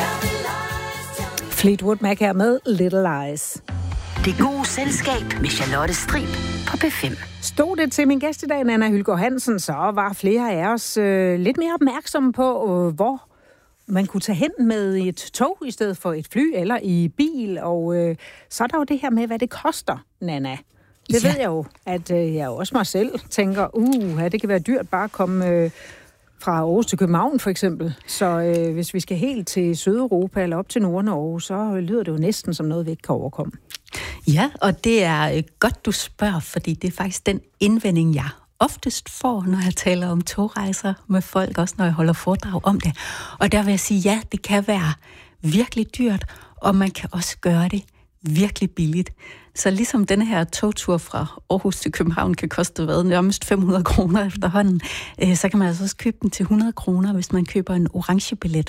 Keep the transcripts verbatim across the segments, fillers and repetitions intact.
Fleetwood Mac her med Little Lies. Det gode selskab med Charlotte Strib på P fem. Stod det til min gæst i dag, Nanna Hylgaard Hansen, så var flere af os øh, lidt mere opmærksomme på, øh, hvor man kunne tage hen med et tog i stedet for et fly eller i bil. Og øh, så er der jo det her med, hvad det koster, Nanna. Det ja. ved jeg jo, at øh, jeg også mig selv tænker, uh, ja, det kan være dyrt bare at komme øh, fra Aarhus til København for eksempel. Så øh, hvis vi skal helt til Sydeuropa eller op til Nord-Norge, så lyder det jo næsten som noget, vi ikke kan overkomme. Ja, og det er godt, du spørger, fordi det er faktisk den indvending, jeg oftest får, når jeg taler om togrejser med folk, også når jeg holder foredrag om det. Og der vil jeg sige, ja, det kan være virkelig dyrt, og man kan også gøre det virkelig billigt. Så ligesom denne her togtur fra Aarhus til København kan koste hvad, nærmest fem hundrede kroner efterhånden, øh, så kan man altså også købe den til hundrede kroner, hvis man køber en orange billet.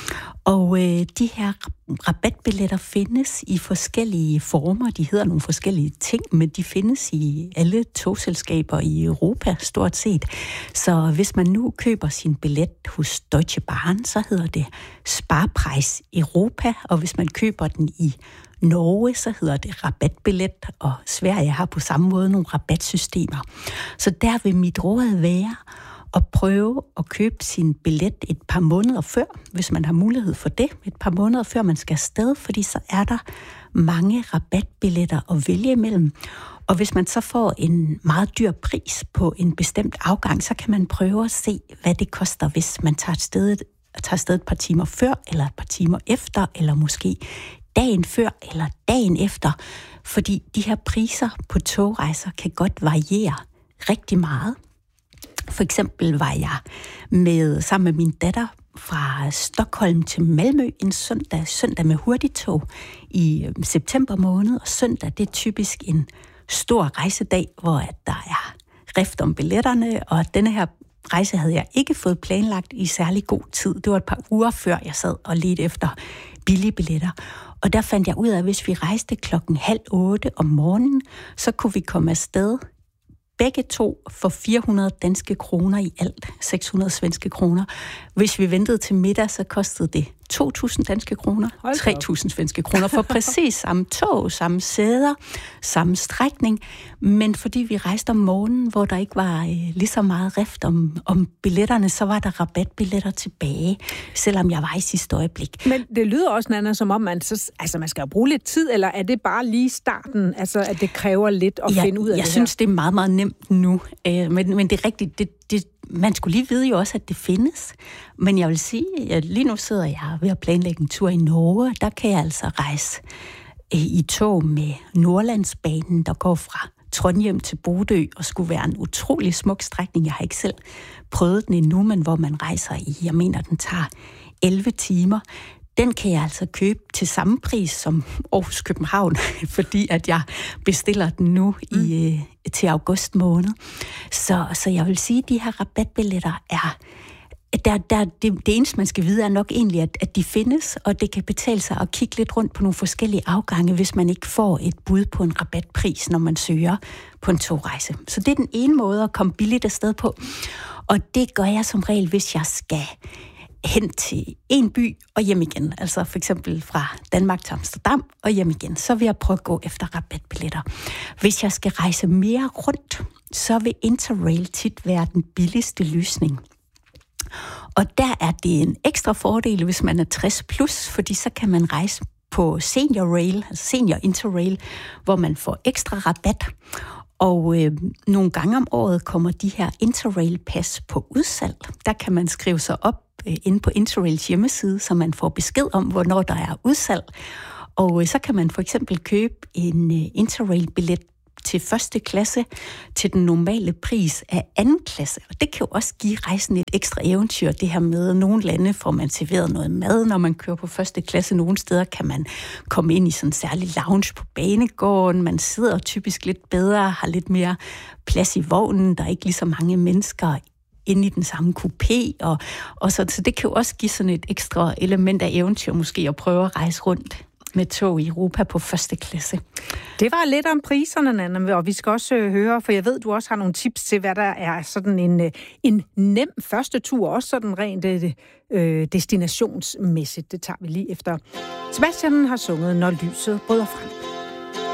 Og øh, de her rabatbilletter findes i forskellige former. De hedder nogle forskellige ting, men de findes i alle togselskaber i Europa stort set. Så hvis man nu køber sin billet hos Deutsche Bahn, så hedder det Sparpreis Europa, og hvis man køber den i Norge, så hedder det rabatbillet, og Sverige har på samme måde nogle rabatsystemer. Så der vil mit råd være at prøve at købe sin billet et par måneder før, hvis man har mulighed for det, et par måneder før man skal afsted, fordi så er der mange rabatbilletter at vælge imellem. Og hvis man så får en meget dyr pris på en bestemt afgang, så kan man prøve at se, hvad det koster, hvis man tager afsted, tager afsted et par timer før, eller et par timer efter, eller måske dagen før eller dagen efter, fordi de her priser på togrejser kan godt variere rigtig meget. For eksempel var jeg med, sammen med min datter fra Stockholm til Malmø en søndag, søndag med hurtigtog i september måned, og søndag det er typisk en stor rejsedag, hvor der er rift om billetterne, og denne her rejse havde jeg ikke fået planlagt i særlig god tid. Det var et par uger før jeg sad og ledte efter billige billetter. Og der fandt jeg ud af, at hvis vi rejste klokken halv otte om morgenen, så kunne vi komme afsted begge to for fire hundrede danske kroner i alt, seks hundrede svenske kroner. Hvis vi ventede til middag, så kostede det to tusind danske kroner, tre tusind svenske kroner for præcis samme tog, samme sæder, samme strækning. Men fordi vi rejste om morgenen, hvor der ikke var øh, lige så meget rift om, om billetterne, så var der rabatbilletter tilbage, selvom jeg var i sidste øjeblik. Men det lyder også, Nanna, som om man, så, altså, man skal bruge lidt tid, eller er det bare lige starten, altså at det kræver lidt at ja, finde ud af jeg det her? Jeg synes, det er meget, meget nemt nu, øh, men, men det er rigtigt, det, det man skulle lige vide jo også, at det findes. Men jeg vil sige, at lige nu sidder jeg ved at planlægge en tur i Norge. Der kan jeg altså rejse i tog med Nordlandsbanen, der går fra Trondheim til Bodø, og skulle være en utrolig smuk strækning. Jeg har ikke selv prøvet den endnu, men hvor man rejser i, jeg mener, den tager elleve timer. Den kan jeg altså købe til samme pris som Aarhus København, fordi at jeg bestiller den nu mm. i, til august måned. Så, så jeg vil sige, at de her rabatbilletter er... Der, der, det, det eneste, man skal vide, er nok egentlig, at, at de findes, og det kan betale sig at kigge lidt rundt på nogle forskellige afgange, hvis man ikke får et bud på en rabatpris, når man søger på en togrejse. Så det er den ene måde at komme billigt afsted på. Og det gør jeg som regel, hvis jeg skal hen til en by og hjem igen. Altså for eksempel fra Danmark til Amsterdam og hjem igen. Så vil jeg prøve at gå efter rabatbilletter. Hvis jeg skal rejse mere rundt, så vil Interrail tit være den billigste løsning. Og der er det en ekstra fordel, hvis man er tres plus, fordi så kan man rejse på Senior Rail, altså Senior Interrail, hvor man får ekstra rabat. Og øh, nogle gange om året kommer de her Interrail-pas på udsalg. Der kan man skrive sig op øh, inde på Interrails hjemmeside, så man får besked om, hvornår der er udsalg. Og øh, så kan man for eksempel købe en øh, Interrail-billet til første klasse til den normale pris af anden klasse. Og det kan jo også give rejsen et ekstra eventyr, det her med, at nogle lande får man serveret noget mad, når man kører på første klasse. Nogle steder kan man komme ind i sådan en særlig lounge på banegården. Man sidder typisk lidt bedre, har lidt mere plads i vognen. Der er ikke lige så mange mennesker inde i den samme kupé. Og, og så, så det kan jo også give sådan et ekstra element af eventyr, måske at prøve at rejse rundt med tog i Europa på første klasse. Det var lidt om priserne, Nanna, og vi skal også øh, høre, for jeg ved, du også har nogle tips til, hvad der er sådan en, øh, en nem første tur, også sådan rent øh, destinationsmæssigt. Det tager vi lige efter. Sebastian har sunget Når lyset bryder frem.